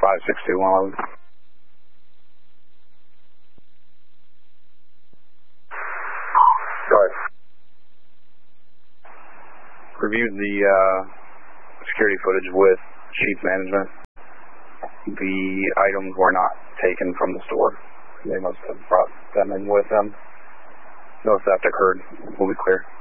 562111. Go ahead. Reviewed the security footage with Chief Management. The items were not taken from the store. They must have brought them in with them. No theft occurred. We'll be clear.